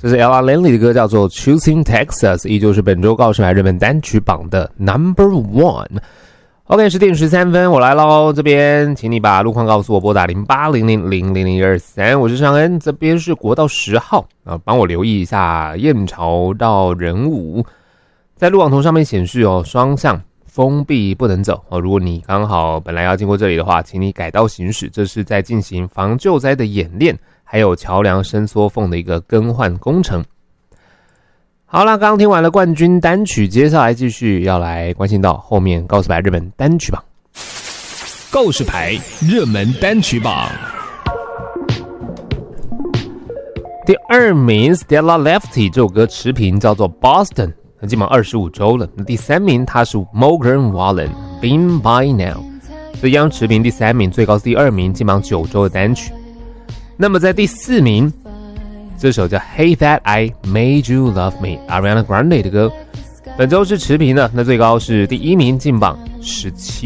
这是 Ella Langley 的歌，叫做 Choosing Texas， 依旧是本周告示牌日本单曲榜的 No.1。OK， 10点13分，我来咯，这边请你把路况告诉我，拨打0800000023，我是尚恩，这边是国道10号啊，帮我留意一下燕巢到仁武，在路网图上面显示双向封闭不能走如果你刚好本来要经过这里的话，请你改道行驶，这是在进行防救灾的演练，还有桥梁伸缩缝的一个更换工程。好啦，刚刚听完了冠军单曲，接下来继续要来关心到后面告示牌日本单曲榜。 告示牌热门单曲榜第2名 Stella Lefty 这首歌持平，叫做 Boston， 进榜25周了。第3名它是 Morgan Wallen Been By Now， 这一样持平第3名，最高是第2名，进榜9周的单曲。那么在第4名，这首叫 Hey That I Made You Love Me Ariana Grande 的歌，本周是持平的，那最高是第1名，进榜17